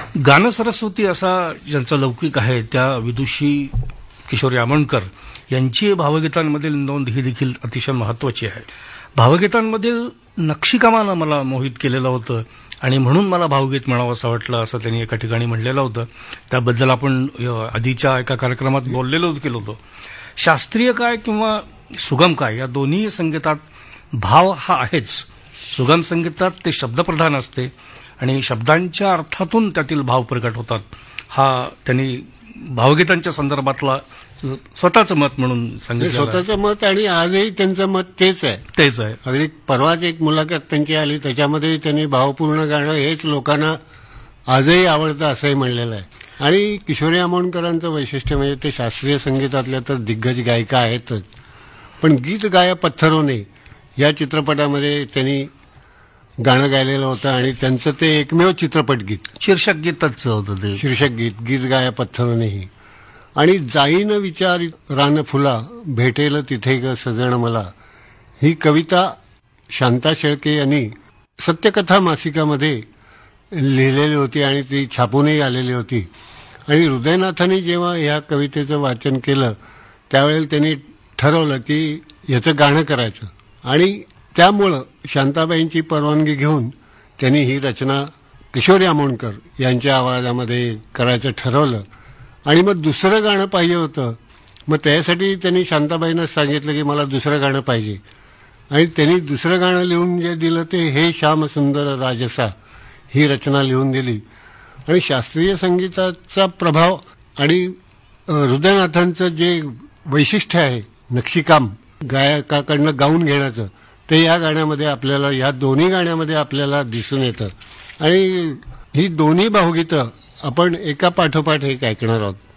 गान सरस्वती असा ज्यांचा लौकिक आहे त्या विदुषी किशोरी आमोणकर यांची भावगीतांमधील नोंद ही देखील अतिशय महत्त्वाची आहे. भावगीतांमधील नक्षीकामानं मला मोहित केलेलं होतं आणि म्हणून मला भावगीत म्हणावं असं वाटलं, असं त्यांनी एका ठिकाणी म्हणलेलं होतं. त्याबद्दल आपण आधीच्या एका कार्यक्रमात बोललेलो केलं होतं. शास्त्रीय काय किंवा सुगम काय या दोन्ही संगीतात भाव हा आहेच. सुगम संगीतात ते शब्दप्रधान असते आणि शब्दांच्या अर्थातून त्यातील भाव प्रकट होतात. हा त्यांनी भावगीतांच्या संदर्भातला स्वतःचं मत म्हणून सांगितलं. स्वतःचं मत आणि आजही त्यांचं मत तेच आहे. अगदी परवाच एक मुलाखत त्यांची आली, त्याच्यामध्ये त्यांनी भावपूर्ण गाणं हेच लोकांना आजही आवडतं असंही म्हणलेलं आहे. आणि किशोरी आमोणकरांचं वैशिष्ट्य म्हणजे ते शास्त्रीय संगीतातल्या तर दिग्गज गायिका आहेतच, पण गीत गाया पत्थरोने या चित्रपटामध्ये त्यांनी गाणं गायलेलं होतं आणि त्यांचं ते एकमेव चित्रपट गीत, शीर्षक गीतच होतं ते. शीर्षक गीत गीत गाया पत्थरोनेही. आणि जाईन विचार रान फुला भेटेल तिथे ग सजण मला, ही कविता शांता शेळके यांनी सत्यकथा मासिकामध्ये लिहिलेली होती आणि ती छापूनही आलेली होती. आणि हृदयनाथांनी जेव्हा ह्या कवितेचं वाचन केलं त्यावेळेला त्यांनी ठरवलं की याचं गाणं करायचं आणि त्यामुळं शांताबाईंची परवानगी घेऊन त्यांनी ही रचना किशोरी आमोणकर यांच्या आवाजामध्ये करायचं ठरवलं. आणि मग दुसरं गाणं पाहिजे होतं. मग त्यासाठी त्यांनी शांताबाईंना सांगितलं की मला दुसरं गाणं पाहिजे आणि त्यांनी दुसरं गाणं लिहून जे दिलं ते हे श्याम सुंदर राजसा ही रचना लिहून दिली. आणि शास्त्रीय संगीताचा प्रभाव आणि हृदयनाथांचं जे वैशिष्ट्य आहे नक्षीकाम गायकाकडनं गाऊन घेण्याचं, ते या गाण्यामध्ये आपल्याला, या दोन्ही गाण्यामध्ये आपल्याला दिसून येतं. आणि ही दोन्ही भावगीतं आपण एका पाठोपाठ एक ऐकणार आहोत.